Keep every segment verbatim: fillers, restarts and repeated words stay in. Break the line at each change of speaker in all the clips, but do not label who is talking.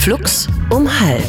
Flux um halb.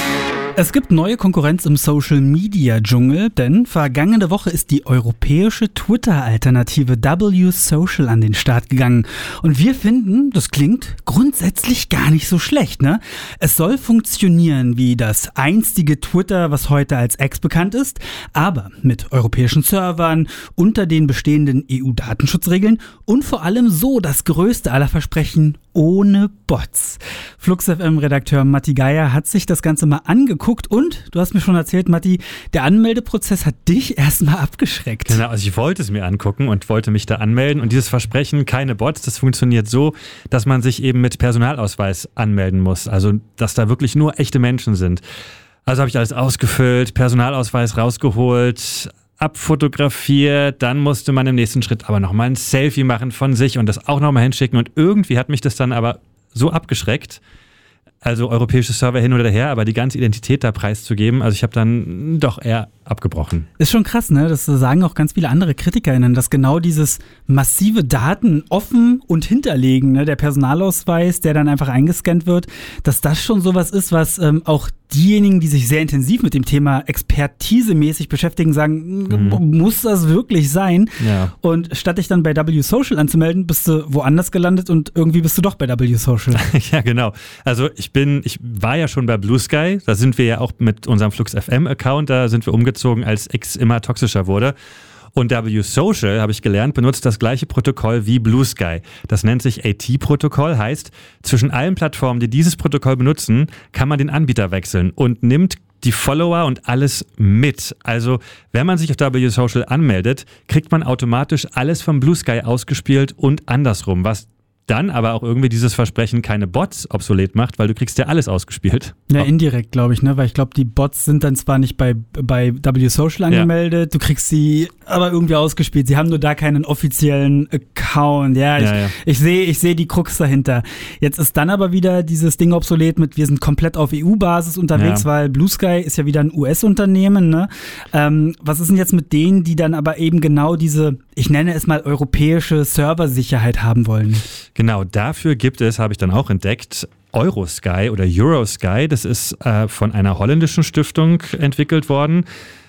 Es gibt neue Konkurrenz im Social-Media-Dschungel, denn vergangene Woche ist die europäische Twitter-Alternative W Social an den Start gegangen. Und wir finden, das klingt grundsätzlich gar nicht so schlecht, ne? Es soll funktionieren wie das einstige Twitter, was heute als X bekannt ist, aber mit europäischen Servern, unter den bestehenden E U-Datenschutzregeln und vor allem so das größte aller Versprechen: ohne Bots. Flux F M-Redakteur Matti Geier hat sich das Ganze mal angeguckt und, du hast mir schon erzählt, Matti, der Anmeldeprozess hat dich erstmal abgeschreckt.
Genau, also ich wollte es mir angucken und wollte mich da anmelden und dieses Versprechen, keine Bots, das funktioniert so, dass man sich eben mit Personalausweis anmelden muss, also dass da wirklich nur echte Menschen sind. Also habe ich alles ausgefüllt, Personalausweis rausgeholt, abfotografiert, dann musste man im nächsten Schritt aber nochmal ein Selfie machen von sich und das auch nochmal hinschicken und irgendwie hat mich das dann aber so abgeschreckt, also europäische Server hin oder her, aber die ganze Identität da preiszugeben, also ich habe dann doch eher abgebrochen.
Ist schon krass, ne? Das sagen auch ganz viele andere KritikerInnen, dass genau dieses massive Daten offen und hinterlegen, ne? Der Personalausweis, der dann einfach eingescannt wird, dass das schon sowas ist, was ähm, auch diejenigen, die sich sehr intensiv mit dem Thema expertisemäßig beschäftigen, sagen, mhm. muss das wirklich sein? Ja. Und statt dich dann bei W Social anzumelden, bist du woanders gelandet und irgendwie bist du doch bei W Social.
Ja, genau. Also ich bin, ich war ja schon bei Blue Sky, da sind wir ja auch mit unserem Flux F M-Account, da sind wir umgezogen, als X immer toxischer wurde. Und W Social, habe ich gelernt, benutzt das gleiche Protokoll wie Blue Sky. Das nennt sich A T-Protokoll, heißt, zwischen allen Plattformen, die dieses Protokoll benutzen, kann man den Anbieter wechseln und nimmt die Follower und alles mit. Also, wenn man sich auf W Social anmeldet, kriegt man automatisch alles vom Blue Sky ausgespielt und andersrum, was dann aber auch irgendwie dieses Versprechen, keine Bots obsolet macht, weil du kriegst ja alles ausgespielt.
Ja, indirekt, glaube ich, ne? Weil ich glaube, die Bots sind dann zwar nicht bei, bei W Social angemeldet, ja. Du kriegst sie aber irgendwie ausgespielt. Sie haben nur da keinen offiziellen Account. Ja, ich, ja, ja. ich sehe ich seh die Krux dahinter. Jetzt ist dann aber wieder dieses Ding obsolet mit, wir sind komplett auf E U-Basis unterwegs, ja. Weil Blue Sky ist ja wieder ein U S-Unternehmen, ne? Ähm, was ist denn jetzt mit denen, die dann aber eben genau diese, ich nenne es mal, europäische Serversicherheit haben wollen?
Genau, dafür gibt es, habe ich dann auch entdeckt, Eurosky oder Eurosky. Das ist äh, von einer holländischen Stiftung entwickelt worden.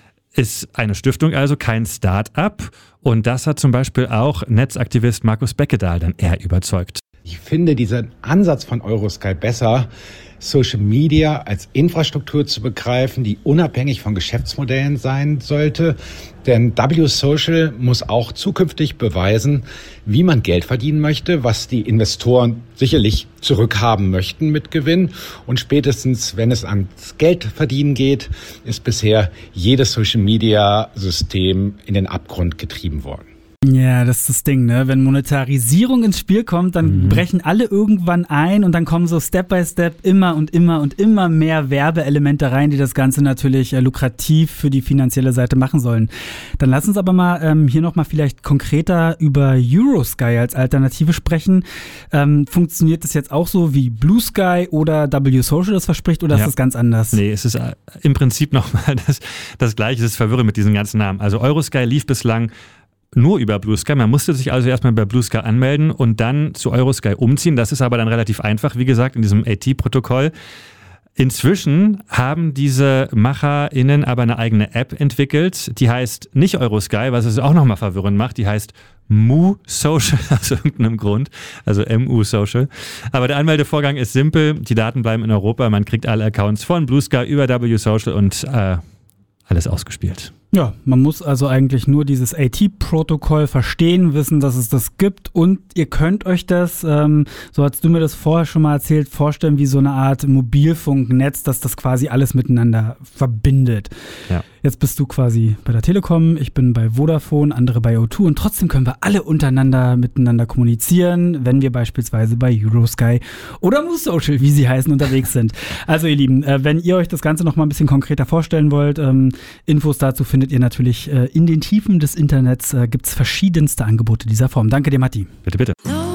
Ist eine Stiftung, also kein Start-up. Und das hat zum Beispiel auch Netzaktivist Markus Beckedahl dann eher überzeugt.
Ich finde diesen Ansatz von Eurosky besser, Social Media als Infrastruktur zu begreifen, die unabhängig von Geschäftsmodellen sein sollte. Denn W Social muss auch zukünftig beweisen, wie man Geld verdienen möchte, was die Investoren sicherlich zurückhaben möchten mit Gewinn. Und spätestens, wenn es ans Geldverdienen geht, ist bisher jedes Social Media System in den Abgrund getrieben worden.
Ja, das ist das Ding, ne? Wenn Monetarisierung ins Spiel kommt, dann mhm. brechen alle irgendwann ein und dann kommen so Step by Step immer und immer und immer mehr Werbeelemente rein, die das Ganze natürlich äh, lukrativ für die finanzielle Seite machen sollen. Dann lass uns aber mal ähm, hier nochmal vielleicht konkreter über Eurosky als Alternative sprechen. Ähm, funktioniert das jetzt auch so wie Blue Sky oder W Social das verspricht oder ja. Ist das ganz anders?
Nee, es ist äh, im Prinzip nochmal das, das Gleiche, es ist verwirrend mit diesen ganzen Namen. Also Eurosky lief bislang nur über Blue Sky. Man musste sich also erstmal bei Blue Sky anmelden und dann zu Eurosky umziehen. Das ist aber dann relativ einfach, wie gesagt, in diesem A T-Protokoll. Inzwischen haben diese MacherInnen aber eine eigene App entwickelt, die heißt nicht Eurosky, was es auch nochmal verwirrend macht, die heißt Mu Social, aus irgendeinem Grund, also M U Social. Aber der Anmeldevorgang ist simpel, die Daten bleiben in Europa, man kriegt alle Accounts von Blue Sky über W Social und äh, alles ausgespielt.
Ja, man muss also eigentlich nur dieses A T-Protokoll verstehen, wissen, dass es das gibt und ihr könnt euch das, ähm, so hast du mir das vorher schon mal erzählt, vorstellen wie so eine Art Mobilfunknetz, dass das quasi alles miteinander verbindet. Ja. Jetzt bist du quasi bei der Telekom, ich bin bei Vodafone, andere bei O zwei und trotzdem können wir alle untereinander miteinander kommunizieren, wenn wir beispielsweise bei Eurosky oder Mu Social, wie sie heißen, unterwegs sind. Also ihr Lieben, äh, wenn ihr euch das Ganze noch mal ein bisschen konkreter vorstellen wollt, ähm, Infos dazu findet ihr natürlich äh, in den Tiefen des Internets, äh, gibt es verschiedenste Angebote dieser Form. Danke dir, Matti.
Bitte, bitte.